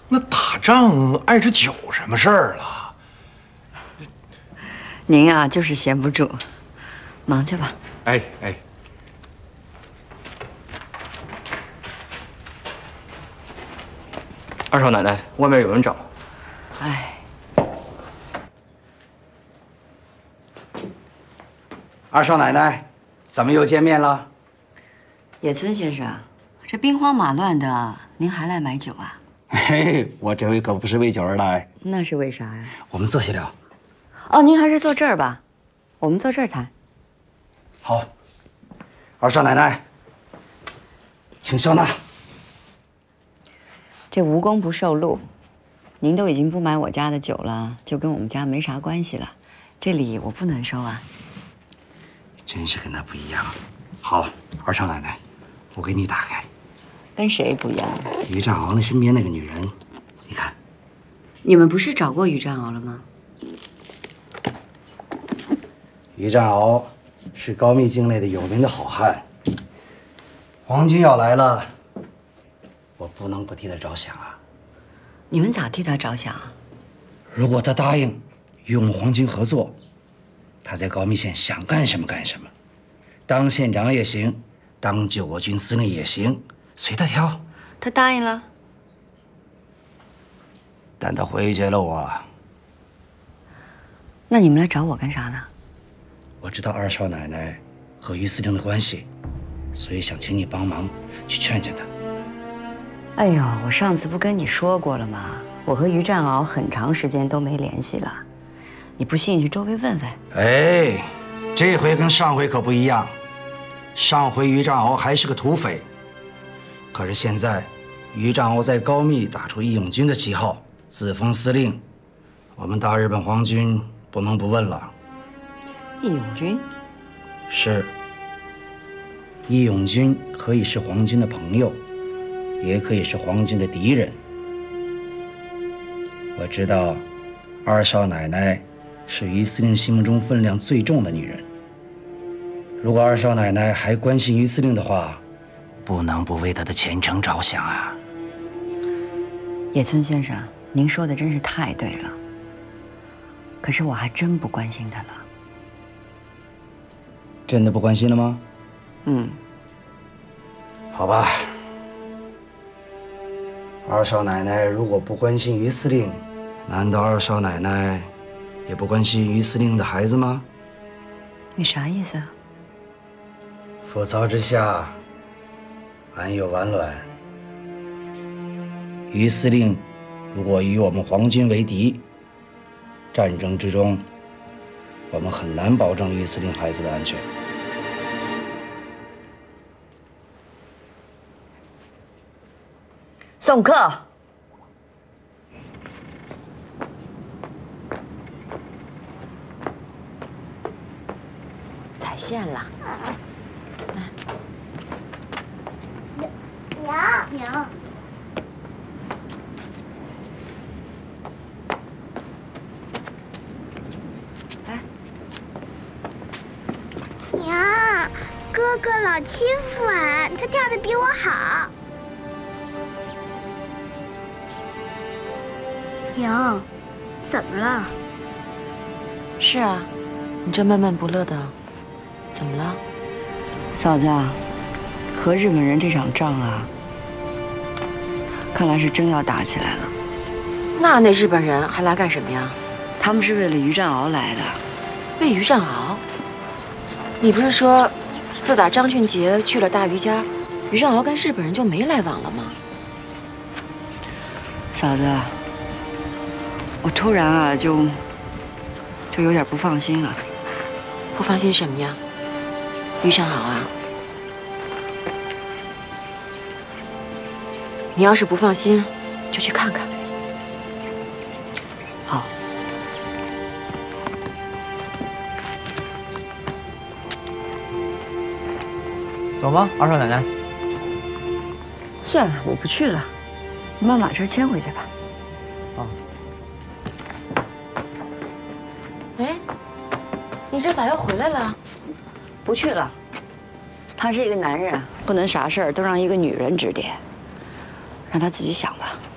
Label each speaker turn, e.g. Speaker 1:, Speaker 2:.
Speaker 1: 那打仗碍着酒什么事儿了？
Speaker 2: 您呀，就是闲不住，忙去吧。
Speaker 1: 哎哎，
Speaker 3: 二少奶奶，外面有人找。
Speaker 2: 哎，
Speaker 4: 二少奶奶，咱们又见面了。
Speaker 2: 野村先生，这兵荒马乱的，您还来买酒啊？
Speaker 4: 嘿，我这回可不是为酒而来。
Speaker 2: 那是为啥呀？
Speaker 4: 我们坐下聊。
Speaker 2: 哦，您还是坐这儿吧，我们坐这儿谈。
Speaker 4: 好，二少奶奶，请笑纳。
Speaker 2: 这无功不受禄，您都已经不买我家的酒了，就跟我们家没啥关系了。这礼我不能收啊。
Speaker 4: 真是跟他不一样。好，二少奶奶，我给你打开。
Speaker 2: 跟谁不一样？
Speaker 4: 于占鳌那身边那个女人，你看。
Speaker 2: 你们不是找过于占鳌了吗？
Speaker 4: 于占鳌是高密境内的有名的好汉。皇军要来了，我不能不替他着想啊。
Speaker 2: 你们咋替他着想啊？
Speaker 4: 如果他答应与我们皇军合作，他在高密县想干什么干什么，当县长也行，当救国军司令也行，随他挑。
Speaker 2: 他答应了。
Speaker 4: 但他回绝了我。
Speaker 2: 那你们来找我干啥呢？
Speaker 4: 我知道二少奶奶和于司令的关系，所以想请你帮忙去劝劝他。
Speaker 2: 哎呦，我上次不跟你说过了吗？我和于占鳌很长时间都没联系了，你不信去周围问问。
Speaker 4: 哎，这回跟上回可不一样。上回于占鳌还是个土匪，可是现在于占鳌在高密打出义勇军的旗号，自封司令，我们大日本皇军不能不问了。
Speaker 2: 义勇军？
Speaker 4: 是。义勇军可以是皇军的朋友，也可以是皇军的敌人。我知道，二少奶奶是于司令心目中分量最重的女人。如果二少奶奶还关心于司令的话，不能不为他的前程着想啊。
Speaker 2: 野村先生，您说的真是太对了。可是我还真不关心他了。
Speaker 4: 真的不关心了吗？
Speaker 2: 嗯。
Speaker 4: 好吧。二少奶奶如果不关心于司令，难道二少奶奶也不关心于司令的孩子吗？
Speaker 2: 你啥意思啊？
Speaker 4: 覆巢之下，安有完卵。于司令如果与我们皇军为敌，战争之中，我们很难保证于司令孩子的安全。
Speaker 2: 送客。
Speaker 5: 踩线了。
Speaker 6: 娘。娘，哥哥老欺负俺，他跳得比我好。娘，怎么了？
Speaker 5: 是啊，你这闷闷不乐的，怎么了？
Speaker 2: 嫂子，和日本人这场仗啊，看来是真要打起来了。
Speaker 5: 那日本人还来干什么呀？
Speaker 2: 他们是为了于占鳌来的。
Speaker 5: 为于占鳌？你不是说，自打张俊杰去了大于家，于占鳌跟日本人就没来往了吗？
Speaker 2: 嫂子，我突然啊就有点不放心了。
Speaker 5: 不放心什么呀？于占鳌啊，你要是不放心，就去看看。
Speaker 2: 好。
Speaker 3: 走吧，二少奶奶。
Speaker 2: 算了，我不去了，你把马车牵回去吧。
Speaker 3: 啊。
Speaker 5: 哎，你这咋又回来了？
Speaker 2: 不去了。他是一个男人，不能啥事儿都让一个女人指点，让他自己想吧。